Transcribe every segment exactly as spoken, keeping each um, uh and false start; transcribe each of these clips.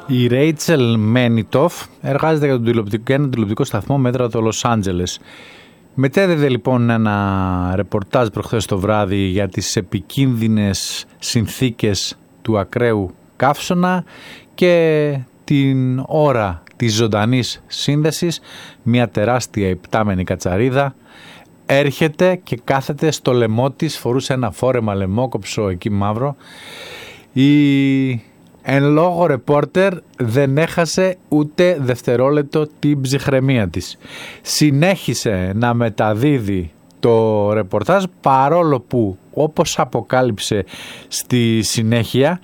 Η Ρέιτσελ Μένιτοφ εργάζεται για τον τηλεοπτικό, ένα τηλεοπτικό σταθμό μέτρα το Λος Άντζελες. Μετέδιδε λοιπόν ένα ρεπορτάζ προχθές το βράδυ για τις επικίνδυνες συνθήκες του ακραίου καύσωνα και την ώρα της ζωντανής σύνδεσης. Μια τεράστια υπτάμενη κατσαρίδα έρχεται και κάθεται στο λαιμό της, φορούσε ένα φόρεμα λαιμόκοψο εκεί μαύρο. Η εν λόγω ρεπόρτερ δεν έχασε ούτε δευτερόλεπτο την ψυχραιμία της. Συνέχισε να μεταδίδει το ρεπορτάζ, παρόλο που, όπως αποκάλυψε στη συνέχεια,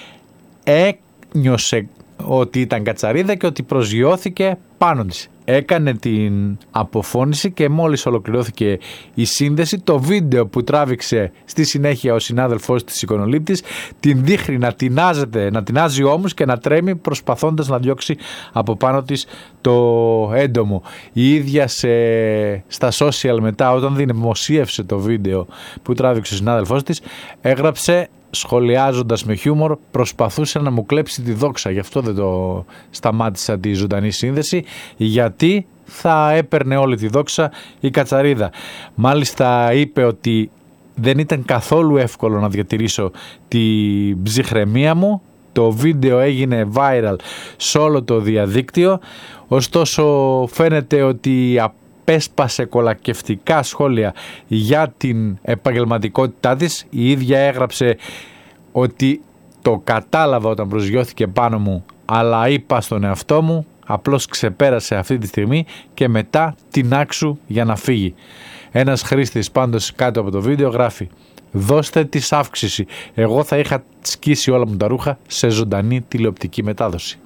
ένιωσε ότι ήταν κατσαρίδα και ότι προσγειώθηκε πάνω της. Έκανε την αποφώνηση και μόλις ολοκληρώθηκε η σύνδεση, το βίντεο που τράβηξε στη συνέχεια ο συνάδελφός της εικονολήπτης την δείχνει να τεινάζεται, να τεινάζει ώμους και να τρέμει προσπαθώντας να διώξει από πάνω της το έντομο. Η ίδια σε, στα social μετά, όταν δημοσίευσε το βίντεο που τράβηξε ο συνάδελφός της, έγραψε σχολιάζοντας με χιούμορ: προσπαθούσε να μου κλέψει τη δόξα, γι' αυτό δεν το σταμάτησα τη ζωντανή σύνδεση, γιατί θα έπαιρνε όλη τη δόξα η κατσαρίδα. Μάλιστα είπε ότι δεν ήταν καθόλου εύκολο να διατηρήσω την ψυχραιμία μου. Το βίντεο έγινε viral σε όλο το διαδίκτυο, ωστόσο φαίνεται ότι απέσπασε κολακευτικά σχόλια για την επαγγελματικότητά της. Η ίδια έγραψε ότι το κατάλαβα όταν προσγειώθηκε πάνω μου, αλλά είπα στον εαυτό μου απλώς ξεπέρασε αυτή τη στιγμή και μετά την άξου για να φύγει. Ένας χρήστης πάντως κάτω από το βίντεο γράφει: δώστε της αύξηση, εγώ θα είχα σκίσει όλα μου τα ρούχα σε ζωντανή τηλεοπτική μετάδοση.